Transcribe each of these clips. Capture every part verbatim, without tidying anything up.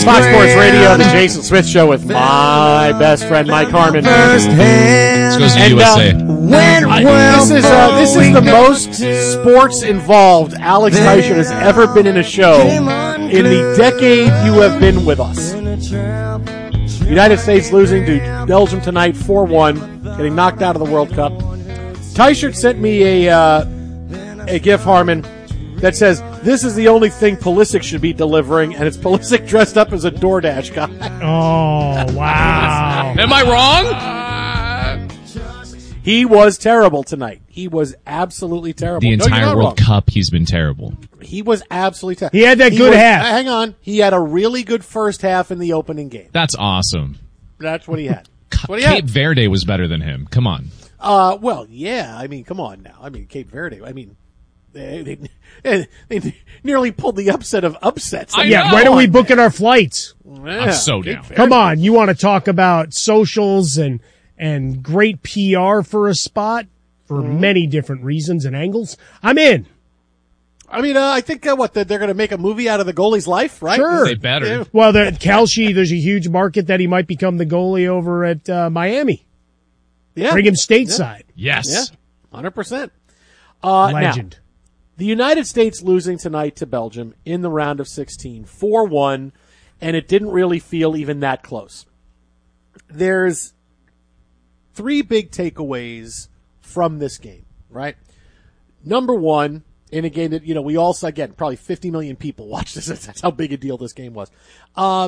It's Fox Sports Radio, the Jason Smith Show with my best friend Mike Harmon. This goes to And, U S A. uh, I- this is uh, this is the most sports involved Alex Teichert has ever been in a show in the decade you have been with us. United States losing to Belgium tonight, four one, getting knocked out of the World Cup. Teichert sent me a uh, a GIF, Harmon, that says, this is the only thing Pulisic should be delivering, and it's Pulisic dressed up as a DoorDash guy. Oh, wow. Am I wrong? He was terrible tonight. He was absolutely terrible. The No, entire you're not World wrong. Cup, he's been terrible. He was absolutely terrible. He had that good was, half. Hang on. He had a really good first half in the opening game. That's awesome. That's what he had. That's what he had. Cape Verde was better than him. Come on. Uh, well, yeah. I mean, come on now. I mean, Cape Verde. I mean, they, they, they nearly pulled the upset of upsets. I Yeah, know. when are we booking our flights? Yeah, I'm so Cape down. Verde. Come on, you want to talk about socials and and great P R for a spot for Mm-hmm. many different reasons and angles? I'm in. I mean, uh, I think uh, what they're going to make a movie out of the goalie's life, right? Sure. They better. Yeah. Well, the Kalshi, there's a huge market that he might become the goalie over at uh, Miami. Yeah, Bring him stateside. Yes. yeah, hundred percent. Uh, Legend. Now, the United States losing tonight to Belgium in the round of sixteen, four one, and it didn't really feel even that close. There's three big takeaways from this game, right? Number one, in a game that, you know, we all, again, probably fifty million people watched this. That's how big a deal this game was. Uh,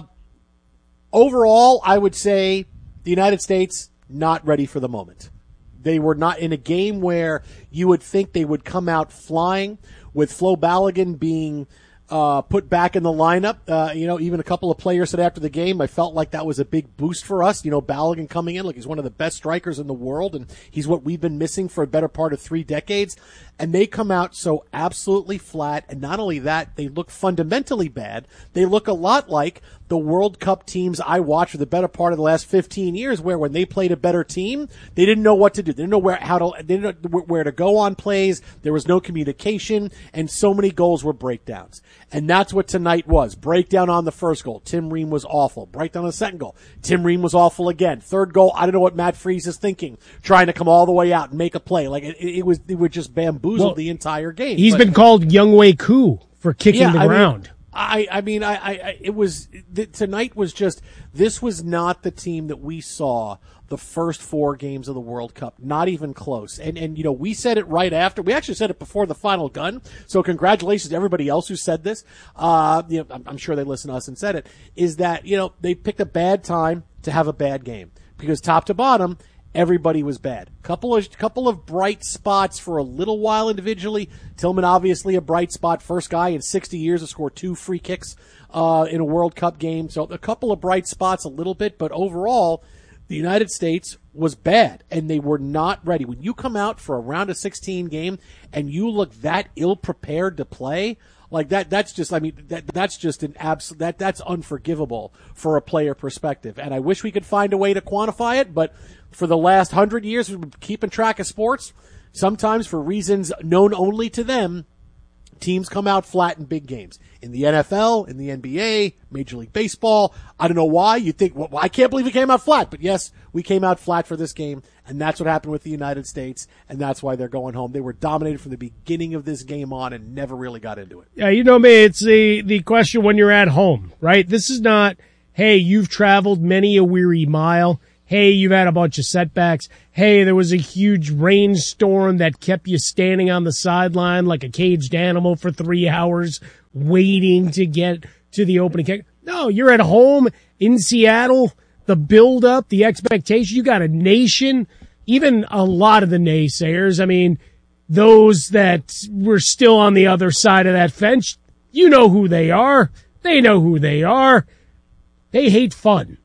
overall, I would say the United States not ready for the moment. They were not in a game where you would think they would come out flying, with Flo Balogun being uh, put back in the lineup. Uh, you know, even a couple of players said after the game, I felt like that was a big boost for us. You know, Balogun coming in, like he's one of the best strikers in the world, and he's what we've been missing for a better part of three decades. And they come out so absolutely flat, and not only that, they look fundamentally bad. They look a lot like the World Cup teams I watched for the better part of the last fifteen years, where when they played a better team, they didn't know what to do. They didn't know where how to they didn't know where to go on plays. There was no communication, and so many goals were breakdowns. And that's what tonight was. Breakdown on the first goal. Tim Ream was awful. Breakdown on the second goal. Tim Ream was awful again. Third goal, I don't know what Matt Freese is thinking, trying to come all the way out and make a play. Like it, it was, it was just bamboozled Well, the entire game. He's But- been called Younghoe Koo for kicking yeah, the I ground. Mean, I, I mean, I, I, I it was th- tonight was just this was not the team that we saw the first four games of the World Cup, not even close. And and you know, we said it right after. We actually said it before the final gun. So congratulations to everybody else who said this. Uh, you know, I'm, I'm sure they listened to us and said it. Is that you know they picked a bad time to have a bad game because top to bottom, everybody was bad. Couple of couple of bright spots for a little while individually. Tillman obviously a bright spot. First guy in sixty years to score two free kicks uh, in a World Cup game. So a couple of bright spots a little bit, but overall, the United States was bad, and they were not ready. When you come out for a round of sixteen game and you look that ill-prepared to play, like that, that's just, I mean, that, that's just an absolute, that, that's unforgivable for a player perspective. And I wish we could find a way to quantify it, but for the last hundred years, we've been keeping track of sports. Sometimes for reasons known only to them, teams come out flat in big games. In the N F L, in the N B A, Major League Baseball. I don't know why. You think, well, I can't believe we came out flat. But yes, we came out flat for this game, and that's what happened with the United States, and that's why they're going home. They were dominated from the beginning of this game on and never really got into it. Yeah, you know me, it's the, the question when you're at home, right? This is not, hey, you've traveled many a weary mile. Hey, you've had a bunch of setbacks. Hey, there was a huge rainstorm that kept you standing on the sideline like a caged animal for three hours waiting to get to the opening kick. No, you're at home in Seattle. The build-up, the expectation. You got a nation, even a lot of the naysayers. I mean, those that were still on the other side of that fence, you know who they are. They know who they are. They hate fun.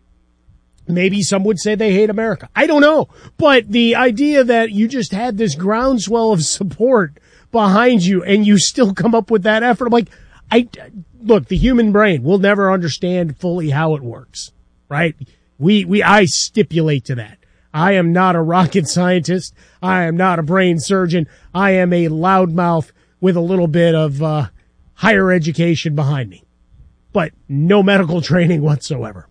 Maybe some would say they hate America. I don't know. But the idea that you just had this groundswell of support behind you and you still come up with that effort, I'm like, I, look, the human brain will never understand fully how it works, right? We, we, I stipulate to that. I am not a rocket scientist. I am not a brain surgeon. I am a loudmouth with a little bit of, uh, higher education behind me. but no medical training whatsoever.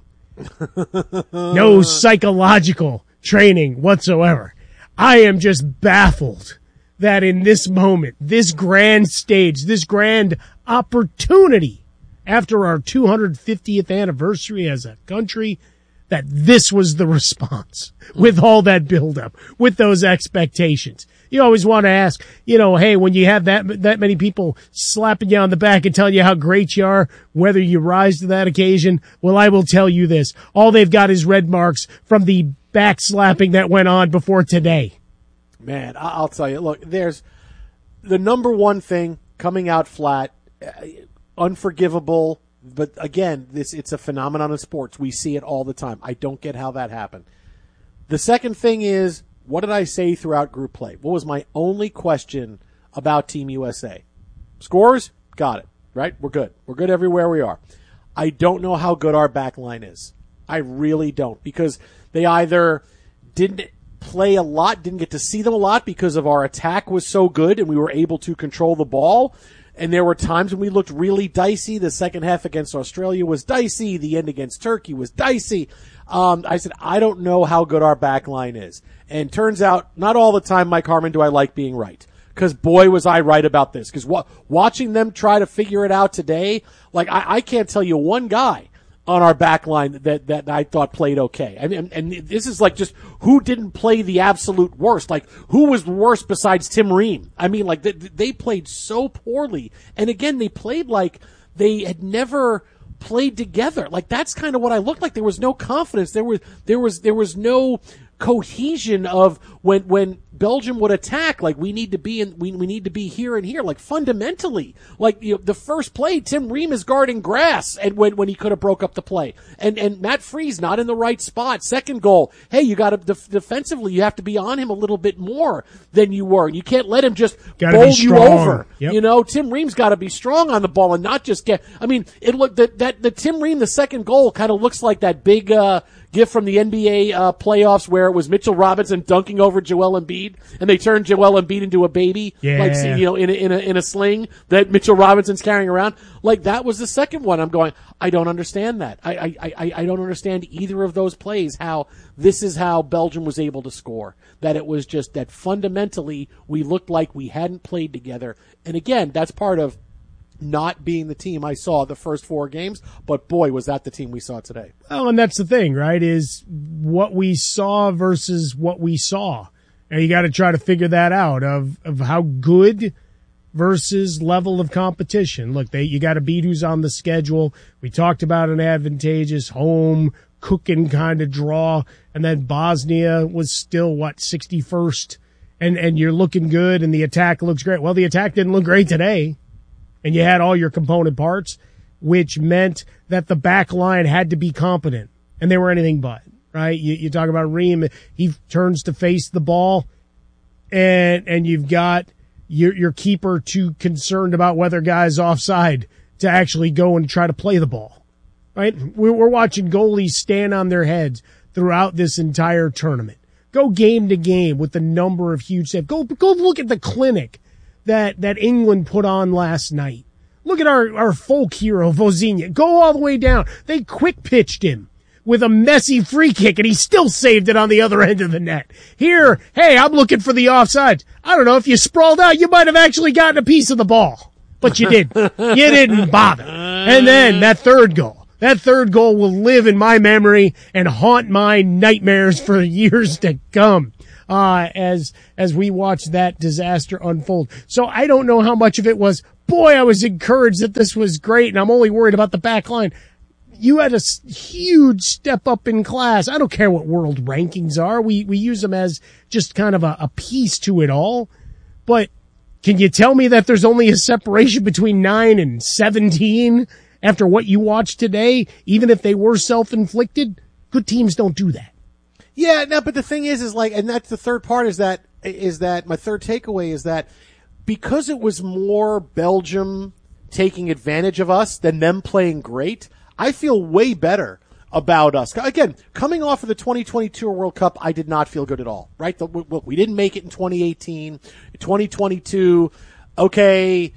No psychological training whatsoever. I am just baffled that in this moment, this grand stage, this grand opportunity after our two hundred fiftieth anniversary as a country, that this was the response with all that buildup, with those expectations. You always want to ask, you know, hey, when you have that that many people slapping you on the back and telling you how great you are, whether you rise to that occasion, well, I will tell you this. All they've got is red marks from the backslapping that went on before today. Man, I- I'll tell you, look, there's the number one thing coming out flat, uh, unforgivable. But again, this it's a phenomenon in sports. We see it all the time. I don't get how that happened. The second thing is, what did I say throughout group play? What was my only question about Team U S A? Scores? Got it, right? We're good. We're good everywhere we are. I don't know how good our back line is. I really don't, because they either didn't play a lot, didn't get to see them a lot because of our attack was so good and we were able to control the ball. And there were times when we looked really dicey. The second half against Australia was dicey. The end against Turkey was dicey. Um, I said, I don't know how good our back line is. And turns out, not all the time, Mike Harmon, do I like being right. Because boy, was I right about this. Because wa- watching them try to figure it out today, like I, I can't tell you one guy on our back line that, that I thought played okay. I mean, and this is like just who didn't play the absolute worst. Like, who was the worst besides Tim Ream? I mean, like, they, they played so poorly. And again, they played like they had never played together. Like, that's kind of what I looked like. There was no confidence. There was, there was, there was no cohesion of when, when Belgium would attack, like we need to be in, we, we need to be here and here, like fundamentally, like, you know, the first play, Tim Ream is guarding grass and when, when he could have broke up the play and, and Matt Freese not in the right spot. Second goal. Hey, you got to def- defensively, you have to be on him a little bit more than you were. You can't let him just gotta bowl you over. Yep. You know, Tim Ream's got to be strong on the ball and not just get, I mean, it looked that, that, the Tim Ream, the second goal kind of looks like that big, uh, gift from the N B A uh, playoffs where it was Mitchell Robinson dunking over Joel Embiid, and they turned Joel Embiid into a baby, yeah. like, you know, in a, in a in a sling that Mitchell Robinson's carrying around. Like, that was the second one. I'm going, I don't understand that. I I I, I don't understand either of those plays. How this is how Belgium was able to score. That it was just that fundamentally we looked like we hadn't played together. And again, that's part of not being the team I saw the first four games, but boy, was that the team we saw today. Well, and that's the thing, right, is what we saw versus what we saw. And you got to try to figure that out of, of how good versus level of competition. Look, they, you got to beat who's on the schedule. We talked about an advantageous home cooking kind of draw, and then Bosnia was still, what, sixty-first, and, and you're looking good, and the attack looks great. Well, the attack didn't look great today. And you had all your component parts, which meant that the back line had to be competent. And they were anything but, right? You, you talk about Ream, he turns to face the ball, and and you've got your your keeper too concerned about whether guy's offside to actually go and try to play the ball, right? We're, we're watching goalies stand on their heads throughout this entire tournament. Go game to game with the number of huge saves. Go, go look at the clinic that, that England put on last night. Look at our, our folk hero, Vozinha. Go all the way down. They quick pitched him with a messy free kick, and he still saved it on the other end of the net. Here, hey, I'm looking for the offside. I don't know, if you sprawled out, you might have actually gotten a piece of the ball. But you didn't. You didn't bother. And then that third goal. That third goal will live in my memory and haunt my nightmares for years to come. Uh, as, as we watch that disaster unfold. So I don't know how much of it was, boy, I was encouraged that this was great and I'm only worried about the back line. You had a huge step up in class. I don't care what world rankings are. We, we use them as just kind of a, a piece to it all. But can you tell me that there's only a separation between nine and seventeen after what you watched today, even if they were self-inflicted? Good teams don't do that. Yeah, no, but the thing is, is like, and that's the third part is that, is that my third takeaway is that because it was more Belgium taking advantage of us than them playing great, I feel way better about us. Again, coming off of the twenty twenty-two World Cup, I did not feel good at all, right? The, look, we didn't make it in twenty eighteen, twenty twenty-two. Okay,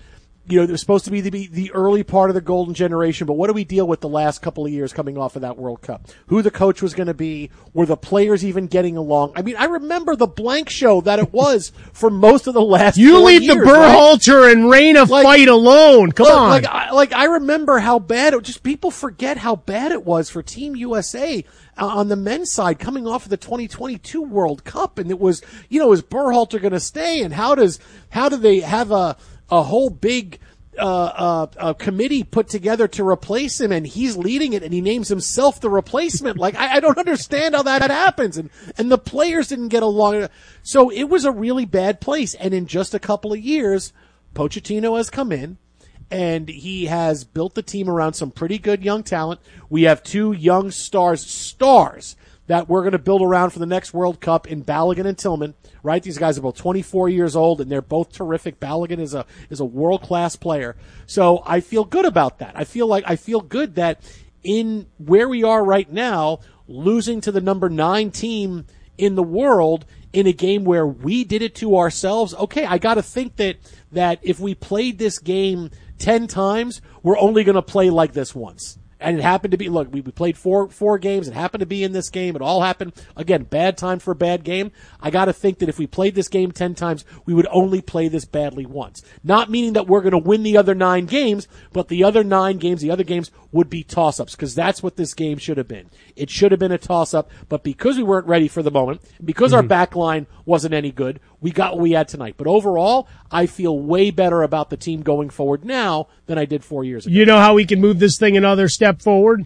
You know, they're supposed to be the, the early part of the golden generation, but what do we deal with the last couple of years coming off of that World Cup? Who the coach was going to be? Were the players even getting along? I mean, I remember the blank show that it was for most of the last You four leave years, the Berhalter right? and Reina Like- fight alone. Come Look, on. Like, I, like, I remember how bad it just people forget how bad it was for Team U S A uh, on the men's side coming off of the twenty twenty-two World Cup. And it was, you know, is Berhalter going to stay? And how does, how do they have a, a whole big, Uh, uh, a committee put together to replace him, and he's leading it, and he names himself the replacement. Like, I, I don't understand how that happens, and and the players didn't get along. So it was a really bad place. And in just a couple of years, Pochettino has come in, and he has built the team around some pretty good young talent. We have two young stars, stars that we're going to build around for the next World Cup in Balogun and Tillman, right? These guys are both twenty-four years old, and they're both terrific. Balogun is a is a world-class player. So I feel good about that. I feel like I feel good that in where we are right now, losing to the number nine team in the world in a game where we did it to ourselves, okay, I got to think that that if we played this game ten times, we're only going to play like this once. And it happened to be, look, we, we played four, four games. It happened to be in this game. It all happened. Again, bad time for a bad game. I got to think that if we played this game ten times, we would only play this badly once. Not meaning that we're going to win the other nine games, but the other nine games, the other games would be toss-ups, because that's what this game should have been. It should have been a toss-up, but because we weren't ready for the moment, because mm-hmm. our back line wasn't any good, we got what we had tonight. But overall, I feel way better about the team going forward now than I did four years ago. You know how we can move this thing another step forward?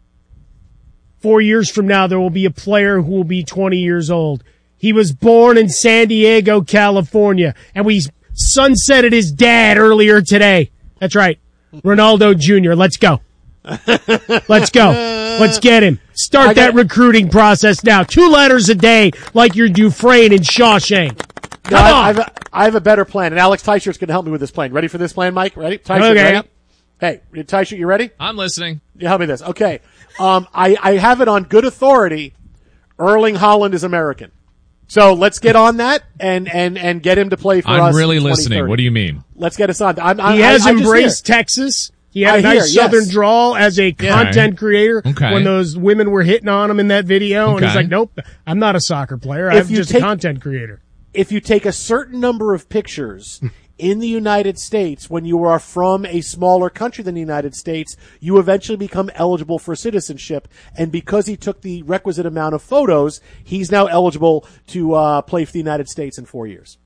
Four years from now, there will be a player who will be twenty years old. He was born in San Diego, California, and we sunsetted his dad earlier today. That's right. Ronaldo Junior Let's go. Let's go. Let's get him. Start got, that recruiting process now. Two letters a day like you're Dufresne in Shawshank. Come no, I, on. I, have a, I have a better plan, and Alex Teichert's going to help me with this plan. Ready for this plan, Mike? Ready? Teicher, okay. ready? Hey, Teicher, you ready? I'm listening. You help me with this. Okay. Um, I, I have it on good authority. Erling Haaland is American. So let's get on that and, and, and get him to play for I'm us. I'm really in listening. What do you mean? Let's get us on. I'm, I'm, he has I, I embraced Texas. He had a I nice hear, southern yes. drawl as a content Okay. creator Okay. when those women were hitting on him in that video. And he's Okay. like, nope, I'm not a soccer player. If I'm you just take- a content creator. If you take a certain number of pictures in the United States when you are from a smaller country than the United States, you eventually become eligible for citizenship. And because he took the requisite amount of photos, he's now eligible to uh, play for the United States in four years.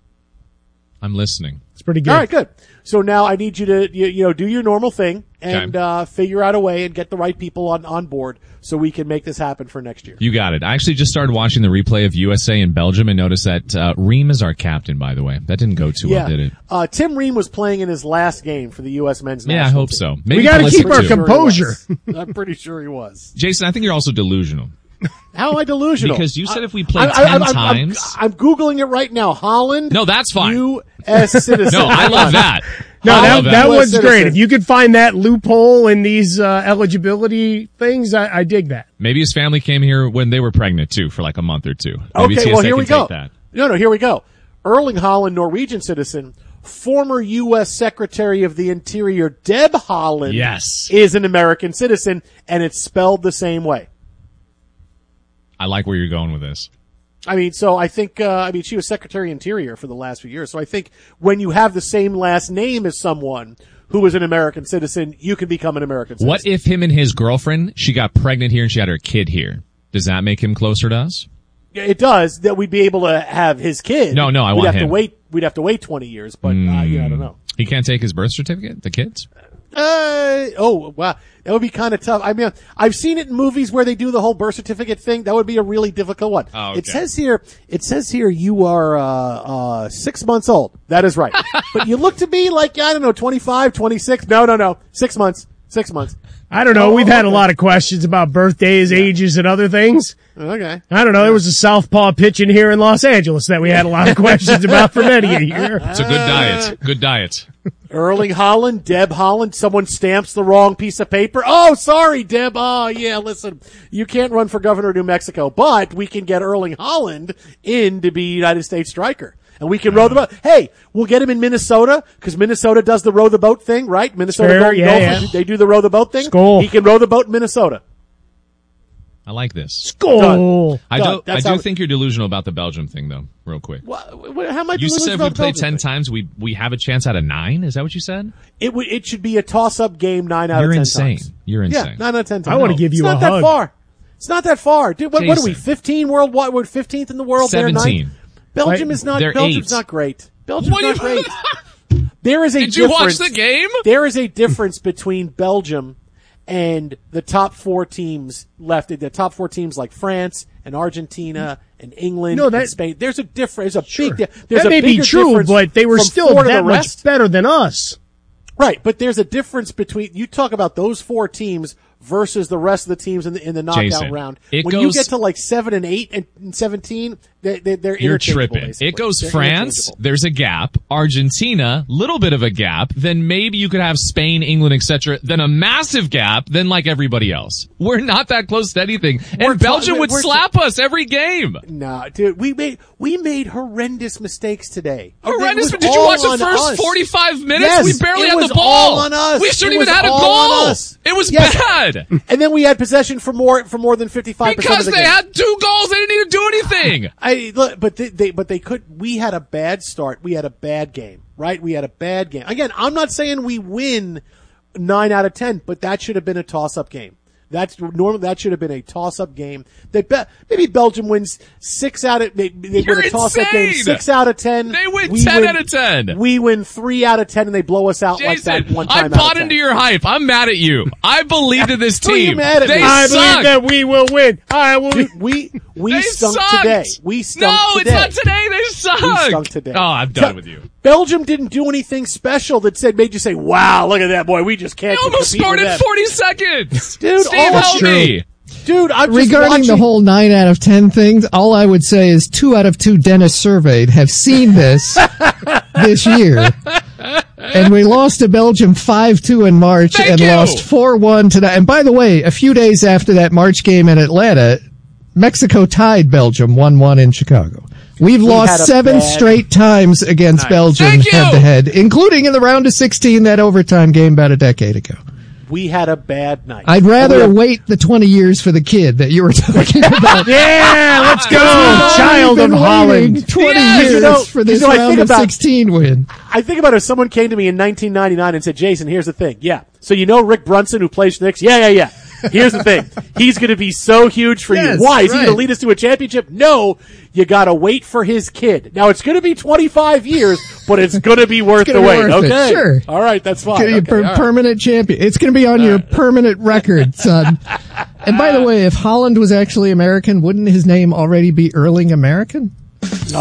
I'm listening. It's pretty good. All right, good. So now I need you to, you, you know, do your normal thing and Okay. uh, figure out a way and get the right people on, on board so we can make this happen for next year. You got it. I actually just started watching the replay of U S A and Belgium and noticed that uh, Reem is our captain, by the way. That didn't go too yeah. well, did it? Uh, Tim Ream was playing in his last game for the U S men's Yeah, I national hope team. so. Maybe We gotta Pulisic, keep our too. comp- composure. I'm pretty sure he was. Jason, I think you're also delusional. How am I delusional? Because you said I- if we played I- I- ten I'm- I'm- times- I'm, I'm Googling it right now. Holland. No, that's fine. U S citizen. No, I love that. No, I that, love that U S one's citizen. great. If you could find that loophole in these uh, eligibility things, I, I dig that. Maybe his family came here when they were pregnant, too, for like a month or two. Maybe Okay, T S A well, here we can go. take that. No, no, here we go. Erling Haaland, Norwegian citizen, former U S Secretary of the Interior Deb Haaland Yes. is an American citizen, and it's spelled the same way. I like where you're going with this. I mean, so I think, uh, I mean, she was Secretary of Interior for the last few years. So I think when you have the same last name as someone who is an American citizen, you can become an American citizen. What if him and his girlfriend, she got pregnant here and she had her kid here? Does that make him closer to us? It does, that we'd be able to have his kid. No, no, I we'd want have him. to wait. We'd have to wait twenty years, but uh, yeah, I don't know. He can't take his birth certificate, the kids? Uh, oh, wow. That would be kind of tough. I mean, I've seen it in movies where they do the whole birth certificate thing. That would be a really difficult one. Oh, okay. It says here, it says here you are, uh, uh, six months old. That is right. But you look to be like, I don't know, twenty-five, twenty-six. No, no, no. Six months. Six months. I don't know. Oh, We've had okay. a lot of questions about birthdays, ages, and other things. Okay. I don't know. There was a southpaw pitch in here in Los Angeles that we had a lot of questions about for many a year. It's a good diet. Good diet. Erling Haaland, Deb Haaland, someone stamps the wrong piece of paper. Oh, sorry, Deb. Oh, yeah, listen, you can't run for governor of New Mexico, but we can get Erling Haaland in to be United States striker. and we can row the boat. Hey, we'll get him in Minnesota because Minnesota does the row the boat thing, right? Minnesota Fair, Golden yeah, Gophers, yeah. they do the row the boat thing. Skol. He can row the boat in Minnesota. I like this. Goal. I Done. do. I That's do how- think you're delusional about the Belgium thing, though. Real quick. What, what, how am I You delusional said if about we play Belgium? ten times, we we have a chance out of nine. Is that what you said? It would. It should be a toss-up game nine out You're of ten insane. times. You're Yeah, insane. nine out of ten times. I wanna No, give you it's a not that hug. far. It's not that far, dude. What, what are we? Jason. Fifteen world? What? We're fifteenth in the world. They're Seventeen. ninth. Belgium Right. is not. They're Belgium's eight. not great. Belgium's What do not you- great. There is a Did you watch difference. the game? There is a difference between Belgium and the top four teams left. The top four teams like France and Argentina and England No, that- and Spain. There's a difference. There's a Sure. big. di- There's That a may be bigger true, difference but they were from still four to that the much rest. better than us. Right, but there's a difference between you talk about those four teams versus the rest of the teams in the in the knockout Jason, round. it When you goes- get to like seven and eight and, and seventeen, they, they, they're You're interchangeable, tripping. basically. It goes They're France, interchangeable. there's a gap. Argentina, little bit of a gap. Then maybe you could have Spain, England, et cetera. Then a massive gap. Then like everybody else. We're not that close to anything. We're And ta- Belgium would we're- slap us every game. Nah, dude, we made we made horrendous mistakes today. Horrendous. It was Did you all watch the on first us. forty-five minutes? Yes, we barely it had was the ball. all on us. We shouldn't It even was had a all goal. on us. It was Yes. bad. And then we had possession for more for more than fifty-five percent Because of the they game. had two goals. They didn't need to do anything. I look, but they, they but they could. We had a bad start. We had a bad game, right? We had a bad game. Again, I'm not saying we win nine out of ten, but that should have been a toss-up game. That's normally that should have been a toss-up game. They be, maybe Belgium wins six out of they, they You're win a toss-up game insane. six out of ten. They win We ten out of ten. We win three out of ten, and they blow us out like Jason, that one I time. out bought of into ten. your hype. I'm mad at you. I believed in this Who are you team. mad at they me? I suck. believe that we will win. I will. Dude, we we They stunk sucked. today. We stunk no, today. it's not today. They suck. We stunk today. Oh, I'm So- done with you. Belgium didn't do anything special that said made you say, "Wow, look at that boy. We just can't." They almost compete scored with in them." forty seconds. Dude, Steve, all- help me. Dude, I'm just Regarding watching. the whole nine out of ten thing, all I would say is two out of two dentists surveyed have seen this this year. And we lost to Belgium five two in March Thank and you. lost four one tonight. And by the way, a few days after that March game in Atlanta, Mexico tied Belgium one one in Chicago. We've had lost a seven bad- straight times against Belgium Thank you. head to head, including in the round of sixteen, that overtime game about a decade ago. We had a bad night. I'd rather We had- wait the twenty years for the kid that you were talking about. Yeah, let's go, Oh, child We've of been Holland. waiting twenty Yes. years You know- for this you know, I round think of about- sixteen win. I think about it. If someone came to me in nineteen ninety-nine and said, "Jason, here's the thing. Yeah, so you know Rick Brunson who plays for the Knicks? Yeah, yeah, yeah. Here's the thing. He's going to be so huge for Yes, you. Why? Is he right. going to lead us to a championship? No. You got to wait for his kid. Now it's going to be twenty-five years, but it's going to be worth gonna the be wait. worth it, Okay. sure. All right. That's fine. Gonna be Okay, per- all right. permanent champion. It's going to be on your permanent record, son. And by the way, if Holland was actually American, wouldn't his name already be Erling American? Oh,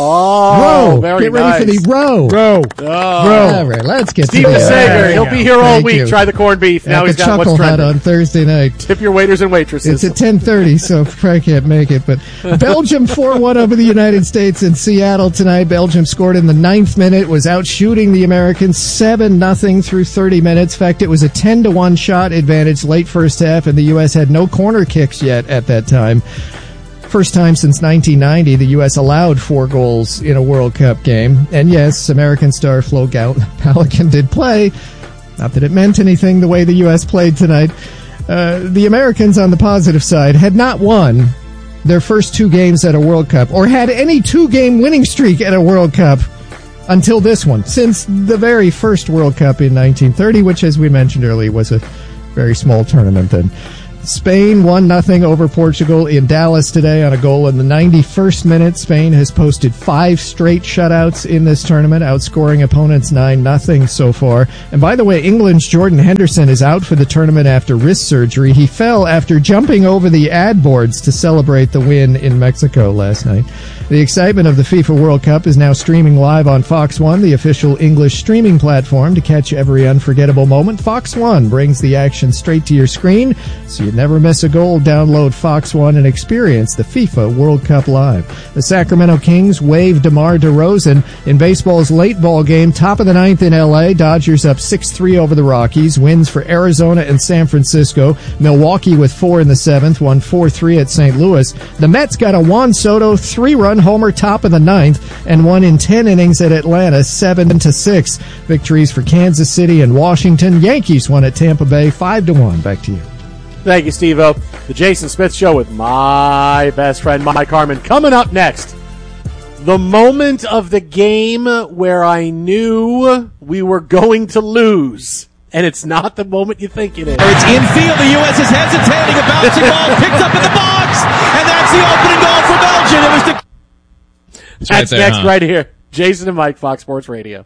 oh Row. very Get ready nice. for the row. Bro, All right, let's get Steve to the DeSager, There you he'll go. be here all Thank week. you. Try the corned beef. Now At he's the got what's Chuckle Hut trending. on Thursday night. Tip your waiters and waitresses. It's at ten thirty, so probably can't make it. But Belgium four one over the United States in Seattle tonight. Belgium scored in the ninth minute, was out shooting the Americans seven nothing through thirty minutes. In fact, it was a ten to one shot advantage late first half, and the U S had no corner kicks yet at that time. First time since nineteen ninety, the U S allowed four goals in a World Cup game. And yes, American star Flo Gout Pelican did play. Not that it meant anything the way the U S played tonight. Uh, the Americans, on the positive side, had not won their first two games at a World Cup or had any two-game winning streak at a World Cup until this one, since the very first World Cup in nineteen thirty, which, as we mentioned earlier, was a very small tournament then. Spain one nothing over Portugal in Dallas today on a goal in the ninety-first minute. Spain has posted five straight shutouts in this tournament, outscoring opponents nine nothing so far. And by the way, England's Jordan Henderson is out for the tournament after wrist surgery. He fell after jumping over the ad boards to celebrate the win in Mexico last night. The excitement of the FIFA World Cup is now streaming live on Fox One, the official English streaming platform. To catch every unforgettable moment, Fox One brings the action straight to your screen, so you never miss a goal, download Fox One and experience the FIFA World Cup live. The Sacramento Kings wave DeMar DeRozan in baseball's late ball game, top of the ninth in L A. Dodgers up six three over the Rockies. Wins for Arizona and San Francisco. Milwaukee with four in the seventh, won four three at Saint Louis. The Mets got a Juan Soto three-run homer top of the ninth and won in ten innings at Atlanta, seven to six. Victories for Kansas City and Washington. Yankees won at Tampa Bay, five to one. Back to you. Thank you, Steve-O. The Jason Smith Show with my best friend, Mike Harmon. Coming up next, the moment of the game where I knew we were going to lose. And it's not the moment you think it is. It's infield. The U S is hesitating. A bouncing ball picked up in the box. And that's the opening goal for Belgium. It was the... That's, That's right there, next huh? right here. Jason and Mike, Fox Sports Radio.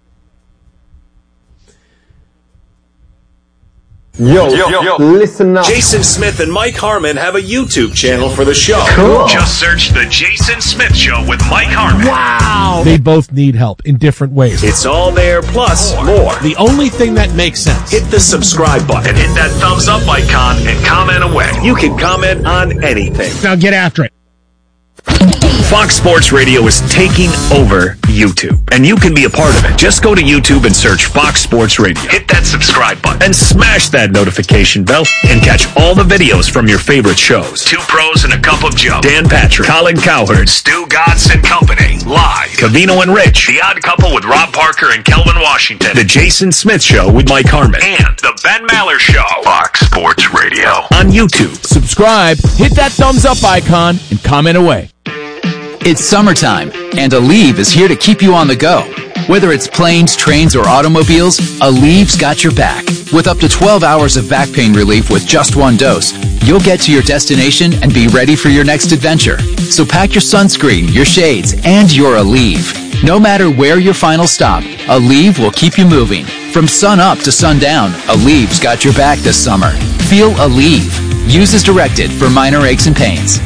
Yo, yo, yo, listen up. Jason Smith and Mike Harmon have a YouTube channel for the show. Cool. Just search The Jason Smith Show with Mike Harmon. Wow. They both need help in different ways. It's all there, plus more. The only thing that makes sense. Hit the subscribe button, hit that thumbs up icon, and comment away. You can comment on anything. Now get after it. Fox Sports Radio is taking over YouTube, and you can be a part of it. Just go to YouTube and search Fox Sports Radio. Hit that subscribe button and smash that notification bell and catch all the videos from your favorite shows. Two Pros and a Cup of Joe. Dan Patrick, Colin Cowherd, Stu Godson and Company. Live. Cavino and Rich. The Odd Couple with Rob Parker and Kelvin Washington. The Jason Smith Show with Mike Harmon. And The Ben Maller Show. Fox Sports Radio. On YouTube. Subscribe, hit that thumbs up icon, and comment away. It's summertime, and Aleve is here to keep you on the go. Whether it's planes, trains, or automobiles, Aleve's got your back. With up to twelve hours of back pain relief with just one dose, you'll get to your destination and be ready for your next adventure. So pack your sunscreen, your shades, and your Aleve. No matter where your final stop, Aleve will keep you moving. From sun up to sundown, Aleve's got your back this summer. Feel Aleve. Use as directed for minor aches and pains.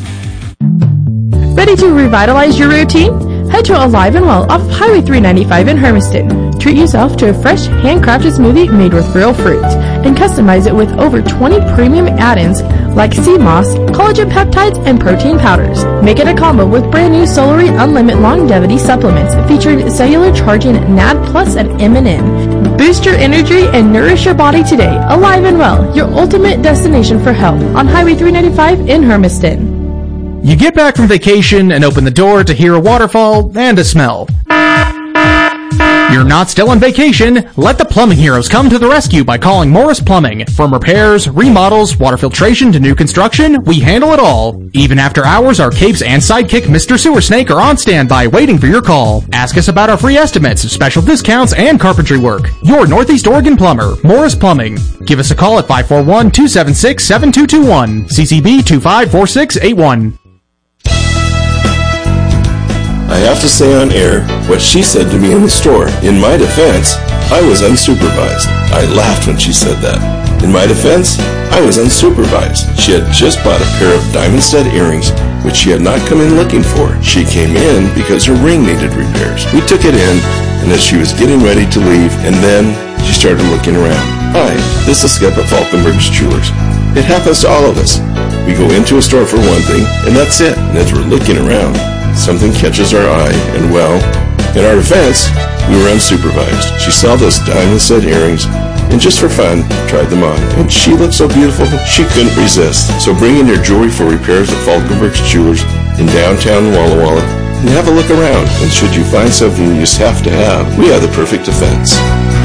Ready to revitalize your routine? Head to Alive and Well off of Highway three ninety-five in Hermiston. Treat yourself to a fresh, handcrafted smoothie made with real fruit, and customize it with over twenty premium add-ins like sea moss, collagen peptides, and protein powders. Make it a combo with brand new Solary Unlimited Longevity supplements featuring cellular charging N A D Plus and M and M. Boost your energy and nourish your body today. Alive and Well, your ultimate destination for health on Highway three ninety-five in Hermiston. You get back from vacation and open the door to hear a waterfall and a smell. You're not still on vacation. Let the plumbing heroes come to the rescue by calling Morris Plumbing. From repairs, remodels, water filtration to new construction, we handle it all. Even after hours, our capes and sidekick Mister Sewer Snake are on standby waiting for your call. Ask us about our free estimates, special discounts, and carpentry work. Your Northeast Oregon plumber, Morris Plumbing. Give us a call at five four one, two seven six, seven two two one. C C B two five four six eight one. I have to say on air what she said to me in the store. In my defense, I was unsupervised. I laughed when she said that. In my defense, I was unsupervised. She had just bought a pair of diamond stud earrings, which she had not come in looking for. She came in because her ring needed repairs. We took it in, and as she was getting ready to leave, and then she started looking around. Hi, this is Skip at Falkenberg's Jewelers. It happens to all of us. We go into a store for one thing, and that's it. And as we're looking around, something catches our eye, and well, in our defense, we were unsupervised. She saw those diamond set earrings, and just for fun, tried them on. And she looked so beautiful, she couldn't resist. So bring in your jewelry for repairs at Falkenberg's Jewelers in downtown Walla Walla, and have a look around. And should you find something you just have to have, we have the perfect defense.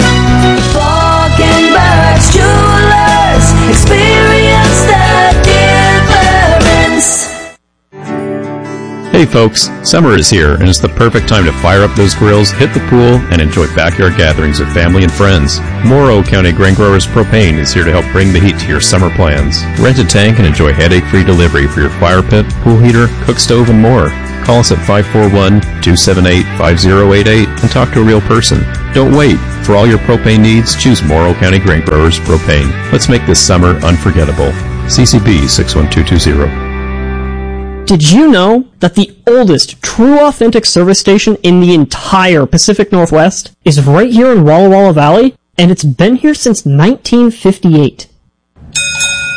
Falkenberg's Jewelers, experience the difference. Hey folks, summer is here and it's the perfect time to fire up those grills, hit the pool, and enjoy backyard gatherings with family and friends. Morrow County Grain Growers Propane is here to help bring the heat to your summer plans. Rent a tank and enjoy headache-free delivery for your fire pit, pool heater, cook stove, and more. Call us at five four one, two seven eight, five zero eight eight and talk to a real person. Don't wait. For all your propane needs, choose Morrow County Grain Growers Propane. Let's make this summer unforgettable. C C B six one two two zero. Did you know that the oldest true authentic service station in the entire Pacific Northwest is right here in Walla Walla Valley? And it's been here since nineteen fifty-eight.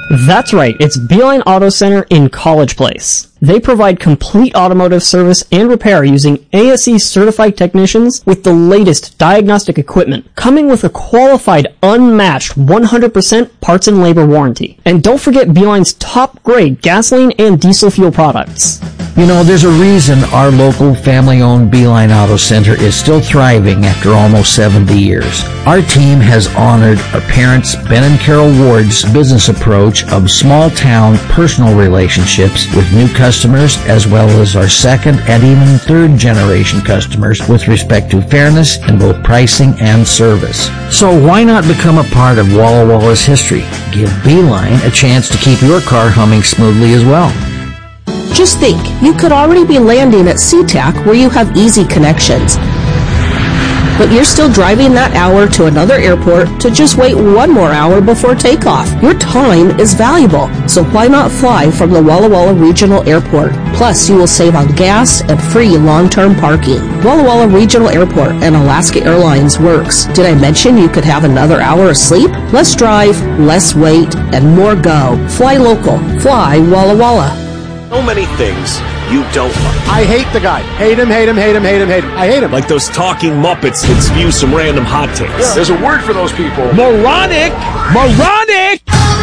That's right, it's Beeline Auto Center in College Place. They provide complete automotive service and repair using A S E certified technicians with the latest diagnostic equipment, coming with a qualified, unmatched one hundred percent parts and labor warranty. And don't forget Beeline's top grade gasoline and diesel fuel products. You know, there's a reason our local family-owned Beeline Auto Center is still thriving after almost seventy years. Our team has honored our parents, Ben and Carol Ward's business approach of small-town personal relationships with new customers, as well as our second and even third-generation customers with respect to fairness in both pricing and service. So why not become a part of Walla Walla's history? Give Beeline a chance to keep your car humming smoothly as well. Just think, you could already be landing at SeaTac where you have easy connections. But you're still driving that hour to another airport to just wait one more hour before takeoff. Your time is valuable, so why not fly from the Walla Walla Regional Airport? Plus, you will save on gas and free long-term parking. Walla Walla Regional Airport and Alaska Airlines works. Did I mention you could have another hour of sleep? Less drive, less wait, and more go. Fly local. Fly Walla Walla. So many things you don't like. I hate the guy. Hate him, hate him, hate him, hate him, hate him. I hate him. Like those talking Muppets that spew some random hot takes. Yeah. There's a word for those people. Moronic! Moronic!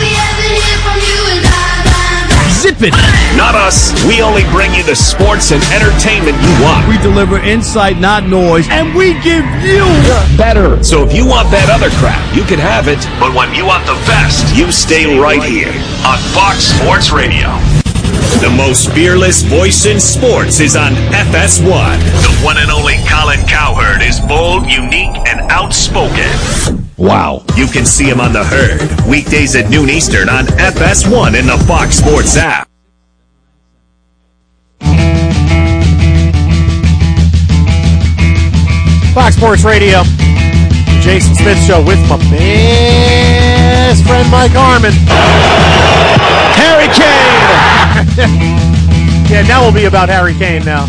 Zip it! Not us. We only bring you the sports and entertainment you want. We deliver insight, not noise, and we give you better. So if you want that other crap, you can have it. But when you want the best, you stay right here on Fox Sports Radio. The most fearless voice in sports is on F S one. The one and only Colin Cowherd is bold, unique, and outspoken. Wow. You can see him on The Herd, weekdays at noon Eastern on F S one in the Fox Sports app. Fox Sports Radio. The Jason Smith Show with my best friend Mike Harmon. Harry Kane! Yeah, now we'll be about Harry Kane now.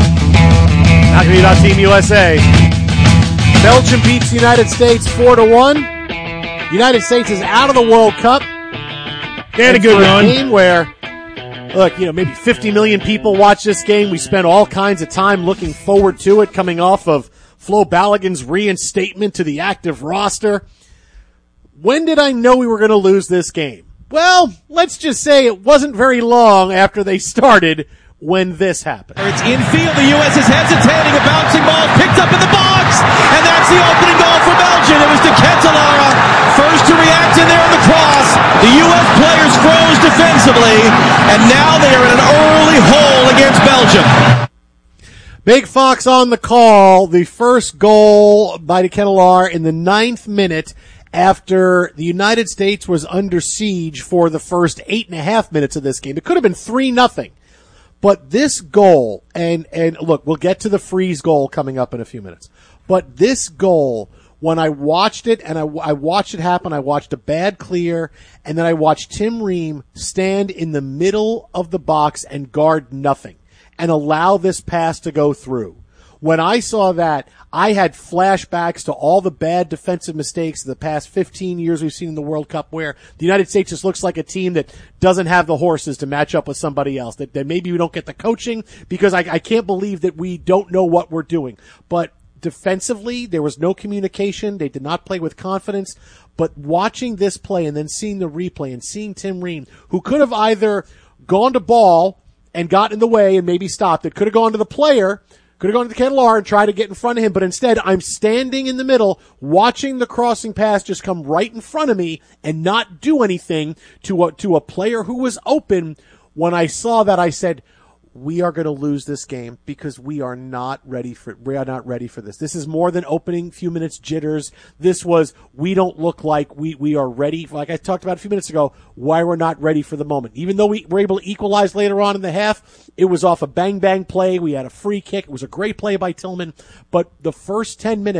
Not going to be about Team U S A. Belgium beats the United States four to one. United States is out of the World Cup. They had a good run. A game where, look, you know, maybe fifty million people watch this game. We spent all kinds of time looking forward to it, coming off of Flo Balogun's reinstatement to the active roster. When did I know we were going to lose this game? Well, let's just say it wasn't very long after they started when this happened. It's infield. The U S is hesitating. A bouncing ball picked up in the box. And that's the opening goal for Belgium. It was De Ketelaere. First to react in there on the cross. The U S players froze defensively. And now they are in an early hole against Belgium. Big Fox on the call. The first goal by De Ketelaere in the ninth minute after the United States was under siege for the first eight and a half minutes of this game. It could have been three nothing. But this goal, and, and look, we'll get to the freeze goal coming up in a few minutes. But this goal, when I watched it, and I, I watched it happen, I watched a bad clear, and then I watched Tim Ream stand in the middle of the box and guard nothing, and allow this pass to go through. When I saw that, I had flashbacks to all the bad defensive mistakes of the past fifteen years we've seen in the World Cup, where the United States just looks like a team that doesn't have the horses to match up with somebody else, that, that maybe we don't get the coaching, because I, I can't believe that we don't know what we're doing. But defensively, there was no communication. They did not play with confidence. But watching this play and then seeing the replay and seeing Tim Ream, who could have either gone to ball and got in the way and maybe stopped it, could have gone to the player, could have gone to the Ketelaere and tried to get in front of him, but instead I'm standing in the middle watching the crossing pass just come right in front of me and not do anything to a, to a player who was open. When I saw that, I said, we are going to lose this game because we are not ready for, we are not ready for this. This is more than opening few minutes jitters. This was, we don't look like we, we are ready. Like I talked about a few minutes ago, why we're not ready for the moment. Even though we were able to equalize later on in the half, it was off a bang bang play. We had a free kick. It was a great play by Tillman. But the first ten minutes,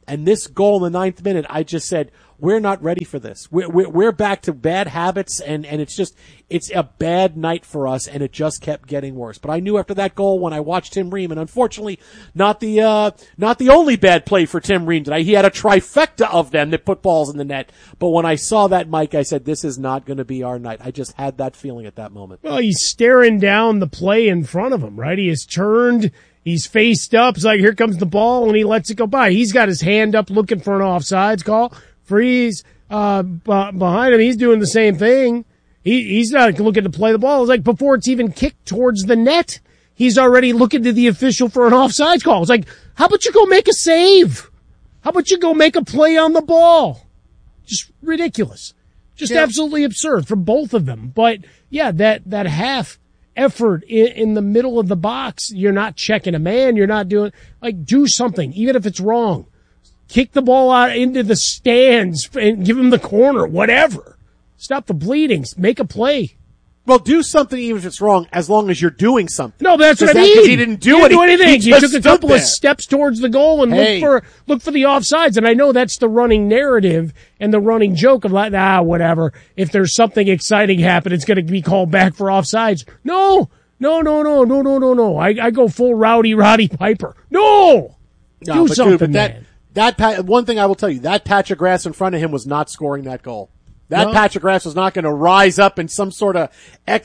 And this goal in the ninth minute, I just said, we're not ready for this. We're, we're, we're back to bad habits, and, and it's just, it's a bad night for us, and it just kept getting worse. But I knew after that goal when I watched Tim Ream, and unfortunately, not the, uh, not the only bad play for Tim Ream today. He had a trifecta of them that put balls in the net. But when I saw that, Mike, I said, this is not going to be our night. I just had that feeling at that moment. Well, he's staring down the play in front of him, right? He is turned. He's faced up. It's like, here comes the ball, and he lets it go by. He's got his hand up looking for an offsides call. Freeze uh, b- behind him. He's doing the same thing. He, he's not looking to play the ball. It's like before it's even kicked towards the net, he's already looking to the official for an offsides call. It's like, how about you go make a save? How about you go make a play on the ball? Just ridiculous. Just yeah. absolutely absurd for both of them. But, yeah, that, that half effort in, in the middle of the box, you're not checking a man. You're not doing, like, do something, even if it's wrong. Kick the ball out into the stands and give him the corner, whatever. Stop the bleeding. Make a play. Well, do something even if it's wrong, as long as you're doing something. No, that's what I that, mean. He didn't do, he didn't do anything. anything. He you just took a couple there. of steps towards the goal and hey. look for look for the offsides. And I know that's the running narrative and the running joke of like, ah, whatever. If there's something exciting happen, it's going to be called back for offsides. No, no, no, no, no, no, no, no. I, I go full Rowdy Roddy Piper. No, no do but something, dude, but that, man. That pa- one thing I will tell you, that patch of grass in front of him was not scoring that goal. That no. patch of grass was not going to rise up in some sort of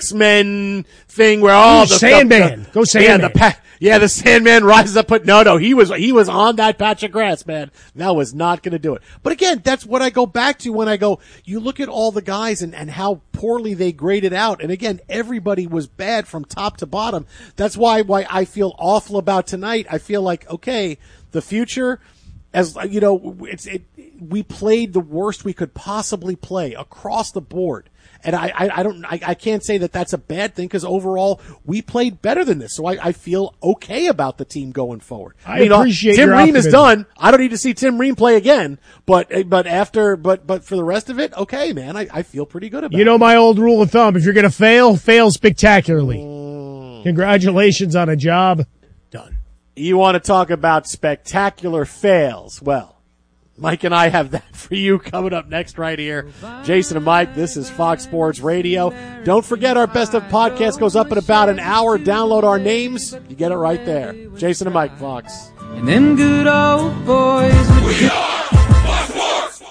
X-Men thing where oh Ooh, the Sandman, the, the, go Sandman. Yeah, the pa- yeah, the Sandman rises up. But no, no, he was he was on that patch of grass, man. That was not going to do it. But again, that's what I go back to when I go. You look at all the guys and and how poorly they graded out. And again, everybody was bad from top to bottom. That's why why I feel awful about tonight. I feel like okay, the future. As you know, it's it. We played the worst we could possibly play across the board, and I, I, I don't, I, I can't say that that's a bad thing because overall we played better than this. So I, I feel okay about the team going forward. I you know, appreciate Tim your Ream optimism. is done. I don't need to see Tim Ream play again. But but after but but for the rest of it, okay, man, I, I feel pretty good about it. You know my old rule of thumb: if you're going to fail, fail spectacularly. Mm. Congratulations on a job done. You want to talk about spectacular fails? Well, Mike and I have that for you coming up next right here. Jason and Mike, this is Fox Sports Radio. Don't forget our Best of podcast goes up in about an hour. Download our names. You get it right there. Jason and Mike, Fox. And them good old boys. We are Fox Sports.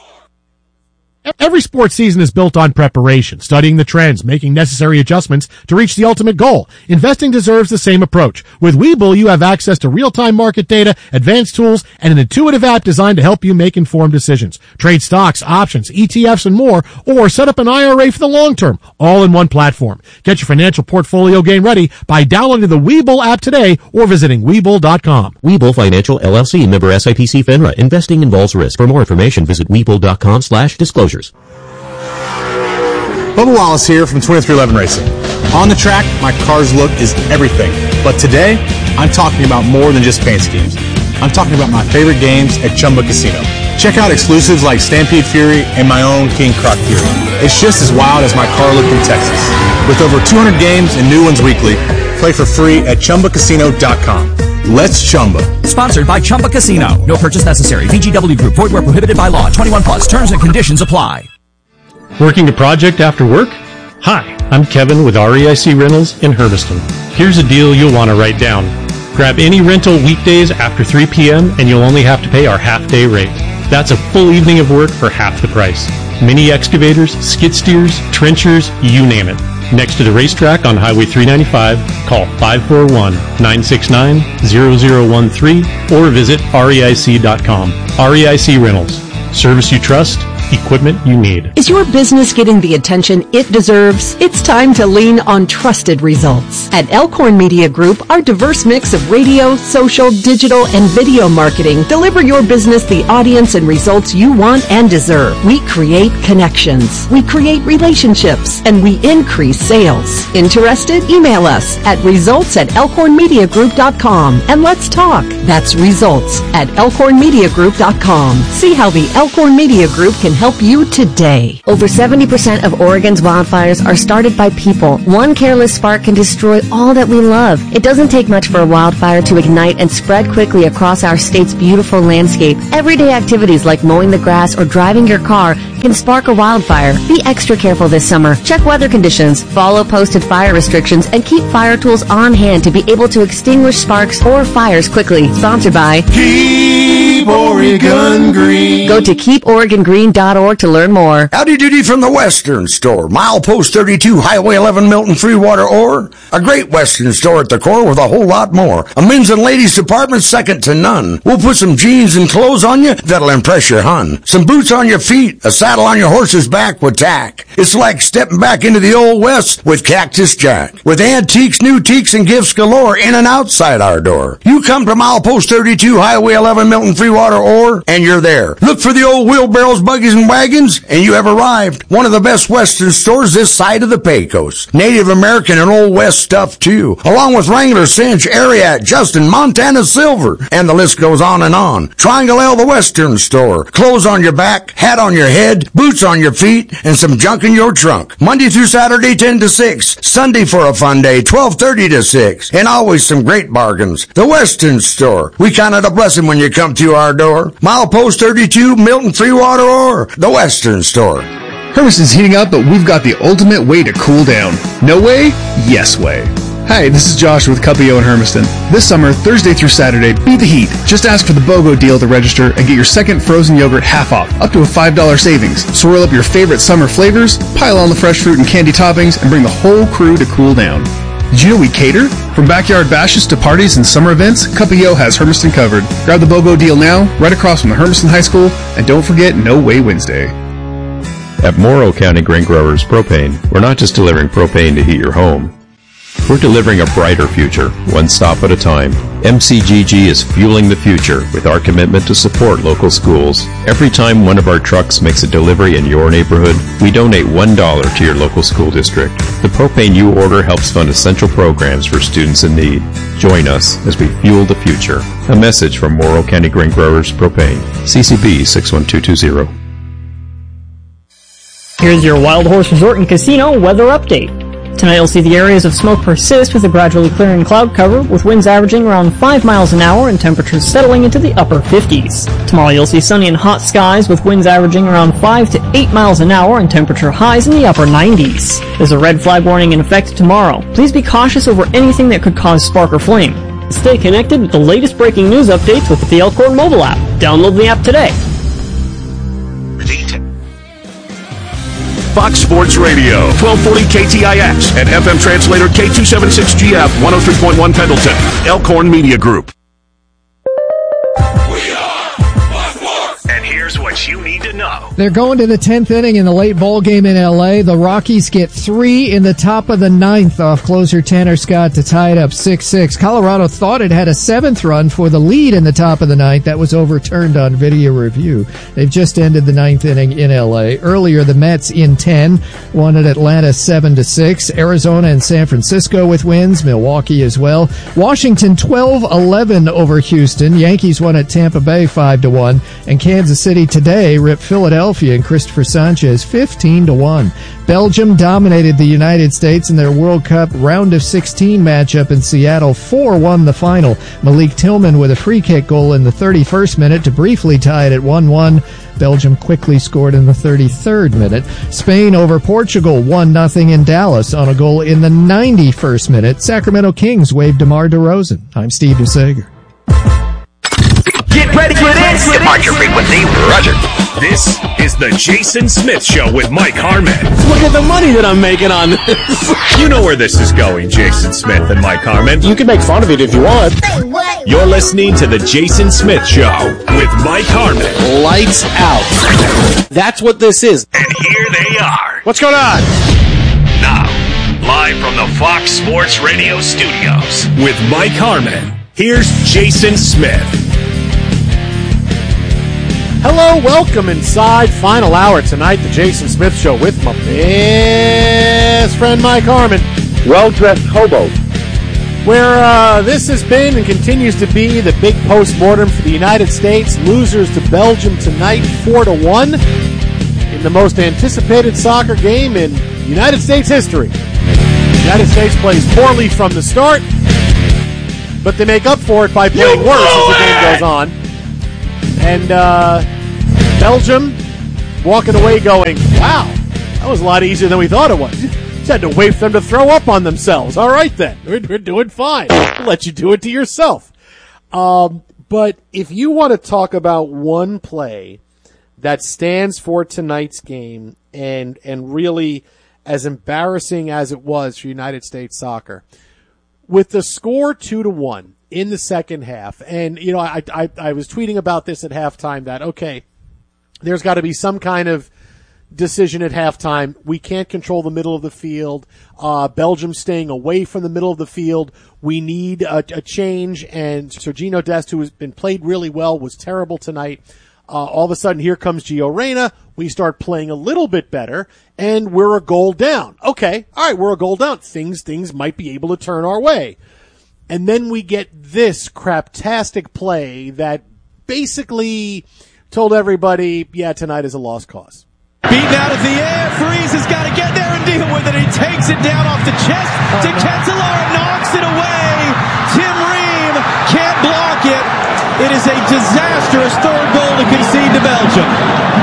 Every sports season is built on preparation, studying the trends, making necessary adjustments to reach the ultimate goal. Investing deserves the same approach. With Webull, you have access to real-time market data, advanced tools, and an intuitive app designed to help you make informed decisions. Trade stocks, options, E T Fs, and more, or set up an I R A for the long term, all in one platform. Get your financial portfolio game ready by downloading the Webull app today or visiting Webull dot com. Webull Financial, L L C, member S I P C FINRA. Investing involves risk. For more information, visit Webull dot com slash disclosures. Bubba Wallace here from twenty-three eleven Racing. On the track, my car's look is everything. But today, I'm talking about more than just paint schemes. I'm talking about my favorite games at Chumba Casino. Check out exclusives like Stampede Fury and my own King Croc Fury. It's just as wild as my car look in Texas. With over two hundred games and new ones weekly, play for free at Chumba Casino dot com. Let's Chumba. Sponsored by Chumba Casino. No purchase necessary. V G W Group. Void where prohibited by law. twenty-one plus. Terms and conditions apply. Working a project after work? Hi, I'm Kevin with R E I C Rentals in Hermiston. Here's a deal you'll want to write down. Grab any rental weekdays after three p.m. and you'll only have to pay our half-day rate. That's a full evening of work for half the price. Mini excavators, skid steers, trenchers, you name it. Next to the racetrack on Highway three ninety-five, call five four one, nine six nine, zero zero one three or visit R E I C dot com. R E I C Rentals. Service you trust, equipment you need. Is your business getting the attention it deserves? It's time to lean on trusted results. At Elkhorn Media Group, our diverse mix of radio, social, digital, and video marketing deliver your business the audience and results you want and deserve. We create connections, we create relationships, and we increase sales. Interested? Email us at results at elkhorn media group dot com and let's talk. That's results at elkhorn media group dot com. See how the Elkhorn Media Group can help you today. Over seventy percent of Oregon's wildfires are started by people. One careless spark can destroy all that we love. It doesn't take much for a wildfire to ignite and spread quickly across our state's beautiful landscape. Everyday activities like mowing the grass or driving your car can spark a wildfire. Be extra careful this summer. Check weather conditions, follow posted fire restrictions, and keep fire tools on hand to be able to extinguish sparks or fires quickly. Sponsored by Keep Oregon Green. Go to keep oregon green dot org to learn more. Howdy doody from the Western Store. Milepost thirty-two, Highway eleven, Milton Freewater Ore. A great Western store at the core with a whole lot more. A men's and ladies department second to none. We'll put some jeans and clothes on you that'll impress your hun. Some boots on your feet, a saddle on your horse's back with tack. It's like stepping back into the old West with Cactus Jack. With antiques, new teaks, and gifts galore in and outside our door. You come to Milepost thirty-two, Highway eleven, Milton Freewater Ore, and you're there. Look for the old wheelbarrows, buggies, and wagons, and you have arrived. One of the best Western stores this side of the Pecos. Native American and Old West stuff, too. Along with Wrangler, Cinch, Ariat, Justin, Montana Silver, and the list goes on and on. Triangle L, the Western Store. Clothes on your back, hat on your head, boots on your feet, and some junk in your trunk. Monday through Saturday, ten to six. Sunday for a fun day, twelve thirty to six. And always some great bargains. The Western Store. We count it a blessing when you come to our door. Milepost thirty-two, Milton Freewater Ore. The Western Store. Hermiston's heating up, but we've got the ultimate way to cool down. No way? Yes way. Hi, this is Josh with Cuppio in Hermiston. This summer, Thursday through Saturday, beat the heat. Just ask for the BOGO deal to register and get your second frozen yogurt half off, up to a five dollars savings. Swirl up your favorite summer flavors, pile on the fresh fruit and candy toppings, and bring the whole crew to cool down. Did you know we cater? From backyard bashes to parties and summer events, Cuppio has Hermiston covered. Grab the BOGO deal now, right across from the Hermiston High School, and don't forget No Way Wednesday. At Morrow County Grain Growers Propane, we're not just delivering propane to heat your home. We're delivering a brighter future, one stop at a time. M C G G is fueling the future with our commitment to support local schools. Every time one of our trucks makes a delivery in your neighborhood, we donate one dollar to your local school district. The propane you order helps fund essential programs for students in need. Join us as we fuel the future. A message from Morrow County Grain Growers Propane. C C B six one two two zero. Here's your Wild Horse Resort and Casino weather update. Tonight you'll see the areas of smoke persist with a gradually clearing cloud cover, with winds averaging around five miles an hour and temperatures settling into the upper fifties. Tomorrow you'll see sunny and hot skies with winds averaging around five to eight miles an hour and temperature highs in the upper nineties. There's a red flag warning in effect tomorrow. Please be cautious over anything that could cause spark or flame. Stay connected with the latest breaking news updates with the Elkhorn mobile app. Download the app today. Fox Sports Radio, twelve forty K T I X, and F M translator K two seventy-six G F, one oh three point one Pendleton, Elkhorn Media Group. And here's what you need to know. They're going to the tenth inning in the late ball game in L A. The Rockies get three in the top of the ninth off closer Tanner Scott to tie it up six six. Colorado thought it had a seventh run for the lead in the top of the ninth. That was overturned on video review. They've just ended the ninth inning in L A. Earlier, the Mets in ten won at Atlanta seven to six. Arizona and San Francisco with wins. Milwaukee as well. Washington twelve eleven over Houston. Yankees won at Tampa Bay five to one. And Kansas City today ripped Philadelphia and Christopher Sanchez fifteen to one. Belgium dominated the United States in their World Cup round of sixteen matchup in Seattle. four one the final. Malik Tillman with a free kick goal in the thirty-first minute to briefly tie it at one one. Belgium quickly scored in the thirty-third minute. Spain over Portugal one nothing in Dallas on a goal in the ninety-first minute. Sacramento Kings waved DeMar DeRozan. I'm Steve DeSager. Get ready for this! Departure frequency, roger. This is the Jason Smith Show with Mike Harmon. Look at the money that I'm making on this. You know where this is going, Jason Smith and Mike Harmon. You can make fun of it if you want. You're listening to the Jason Smith Show with Mike Harmon. Lights out. That's what this is. And here they are. What's going on? Now, live from the Fox Sports Radio studios with Mike Harmon. Here's Jason Smith. Hello, welcome inside final hour tonight, the Jason Smith Show with my best friend Mike Harmon. Well-dressed hobo. Where uh, this has been and continues to be the big post-mortem for the United States. Losers to Belgium tonight, four to one. in the most anticipated soccer game in United States history. The United States plays poorly from the start, but they make up for it by playing worse as the game goes on. And uh, Belgium walking away going, wow, that was a lot easier than we thought it was. Just had to wait for them to throw up on themselves. All right, then. We're, we're doing fine. We'll let you do it to yourself. Um, but if you want to talk about one play that stands for tonight's game and and really as embarrassing as it was for United States soccer, with the score two to one in the second half, and you know I I, I was tweeting about this at halftime that okay, there's got to be some kind of decision at halftime. We can't control the middle of the field. Uh, Belgium staying away from the middle of the field. We need a, a change. And Sergino Dest, who has been played really well, was terrible tonight. Uh, all of a sudden, here comes Gio Reyna. We start playing a little bit better, and we're a goal down. Okay, all right, we're a goal down. Things, things might be able to turn our way. And then we get this craptastic play that basically told everybody, yeah, tonight is a lost cause. Beaten out of the air, Freeze has got to get there and deal with it. He takes it down off the chest oh, to no. Ketelaere, knocks it away. Tim Ream can't block it. It is a disastrous third goal to concede to Belgium.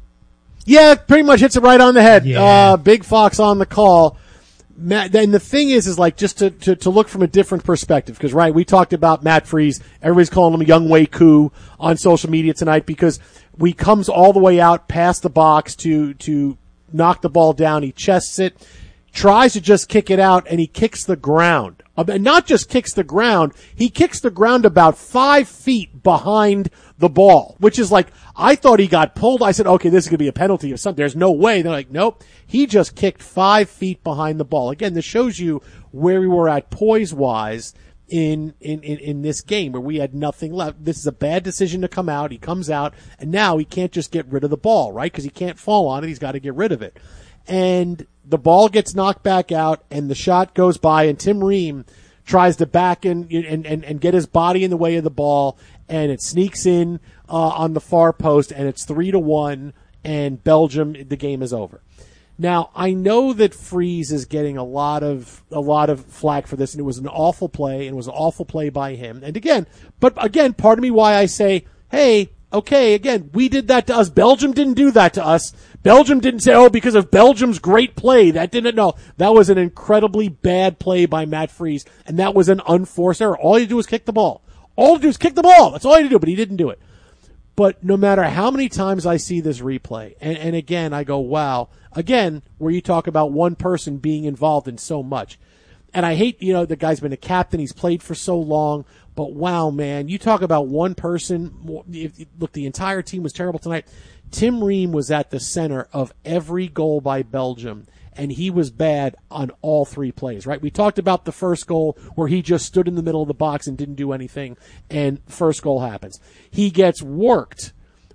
Yeah, pretty much hits it right on the head. Yeah. Uh, Big Fox on the call. Matt, and the thing is, is like just to, to, to look from a different perspective, because right, we talked about Matt Freese. Everybody's calling him Young Wei Koo on social media tonight because we comes all the way out past the box to to knock the ball down. He chests it, tries to just kick it out, and he kicks the ground. And not just kicks the ground, he kicks the ground about five feet behind the ball, which is like, I thought he got pulled. I said, okay, this is going to be a penalty or something. There's no way. They're like, nope. He just kicked five feet behind the ball. Again, this shows you where we were at poise-wise in, in, in, in this game where we had nothing left. This is a bad decision to come out. He comes out, and now he can't just get rid of the ball, right? Because he can't fall on it. He's got to get rid of it. And the ball gets knocked back out, and the shot goes by, and Tim Ream tries to back in and, and, and get his body in the way of the ball, and it sneaks in uh, on the far post, and it's three to one, and Belgium, the game is over. Now, I know that Freese is getting a lot of a lot of flack for this, and it was an awful play, and it was an awful play by him. And again, but again, part of me why I say, hey, okay, again, we did that to us. Belgium didn't do that to us. Belgium didn't say, oh, because of Belgium's great play. That didn't, no. That was an incredibly bad play by Matt Freese, and that was an unforced error. All you do is kick the ball. All you do is kick the ball. That's all you do, but he didn't do it. But no matter how many times I see this replay, and, and again, I go, wow. Again, where you talk about one person being involved in so much. And I hate, you know, the guy's been a captain. He's played for so long. But wow, man, you talk about one person. Look, the entire team was terrible tonight. Tim Ream was at the center of every goal by Belgium, and he was bad on all three plays, right? We talked about the first goal where he just stood in the middle of the box and didn't do anything, and first goal happens. He gets worked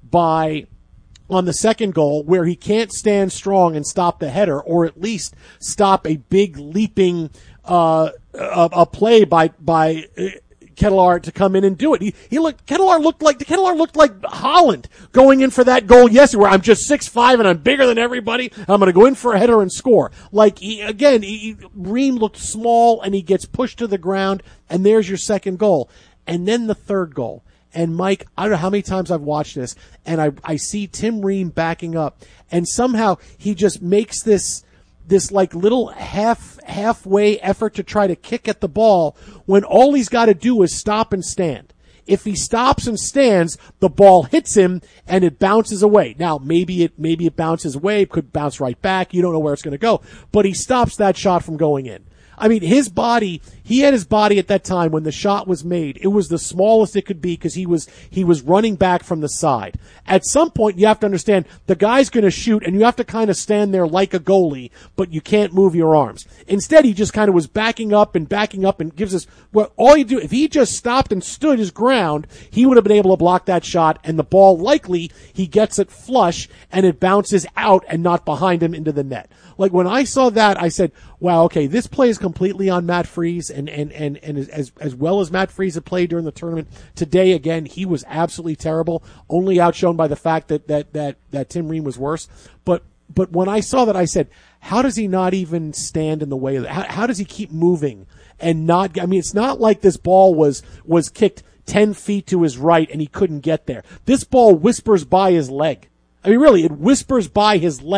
by, on the second goal, where he can't stand strong and stop the header, or at least stop a big leaping uh, a, a play by by. Uh, Ketelaere to come in and do it. He, he looked, Ketelaere looked like, Ketelaere looked like Holland going in for that goal yesterday where I'm just six five and I'm bigger than everybody. I'm going to go in for a header and score. Like, he, again, he, Ream looked small and he gets pushed to the ground, and there's your second goal. And then the third goal. And Mike, I don't know how many times I've watched this, and I, I see Tim Ream backing up, and somehow he just makes this, this like little half halfway effort to try to kick at the ball when all he's got to do is stop and stand. If he stops and stands, the ball hits him and it bounces away. Now, maybe it maybe it bounces away, it could bounce right back. You don't know where it's going to go, but he stops that shot from going in. I mean, his body, he had his body at that time when the shot was made. It was the smallest it could be because he was, he was running back from the side. At some point, you have to understand the guy's going to shoot and you have to kind of stand there like a goalie, but you can't move your arms. Instead, he just kind of was backing up and backing up and gives us, well, all you do, if he just stopped and stood his ground, he would have been able to block that shot, and the ball likely, he gets it flush and it bounces out and not behind him into the net. Like when I saw that, I said, wow, okay, this play is completely on Matt Freese, and, and, and, and as, as well as Matt Freese had played during the tournament, today, again, he was absolutely terrible, only outshone by the fact that, that, that, that Tim Ream was worse. But, but when I saw that, I said, how does he not even stand in the way of that? How, how does he keep moving and not, I mean, it's not like this ball was, was kicked ten feet to his right and he couldn't get there. This ball whispers by his leg. I mean, really, it whispers by his leg.